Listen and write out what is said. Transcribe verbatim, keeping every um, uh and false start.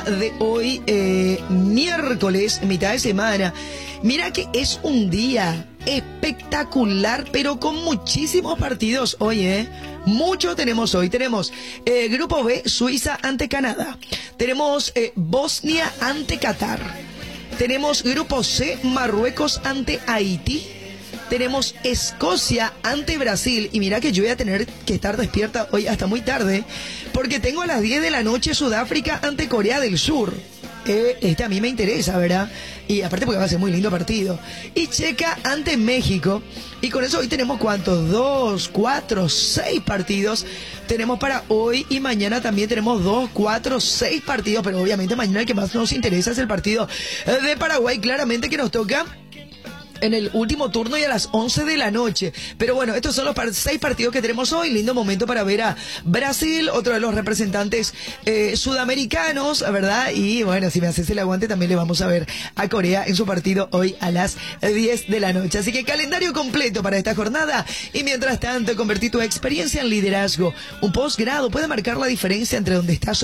De hoy, eh, miércoles, mitad de semana. Mira que es un día espectacular, pero con muchísimos partidos hoy, ¿eh? Mucho tenemos hoy. Tenemos eh, Grupo B, Suiza ante Canadá. Tenemos eh, Bosnia ante Qatar. Tenemos Grupo C, Marruecos ante Haití. Tenemos Escocia ante Brasil. Y mira que yo voy a tener que estar despierta hoy hasta muy tarde, porque tengo a las diez de la noche Sudáfrica ante Corea del Sur. Eh, este a mí me interesa, ¿verdad? Y aparte porque va a ser muy lindo partido. Y Checa ante México. Y con eso hoy tenemos ¿cuántos? Dos, cuatro, seis partidos tenemos para hoy. Y mañana también tenemos dos, cuatro, seis partidos. Pero obviamente mañana el que más nos interesa es el partido de Paraguay, claramente, que nos toca en el último turno y a las once de la noche. Pero bueno, estos son los par seis partidos que tenemos hoy. Lindo momento para ver a Brasil, otro de los representantes eh, sudamericanos, ¿verdad? Y bueno, si me haces el aguante, también le vamos a ver a Corea en su partido hoy a las diez de la noche. Así que calendario completo para esta jornada. Y mientras tanto, convertí tu experiencia en liderazgo. Un posgrado puede marcar la diferencia entre donde estás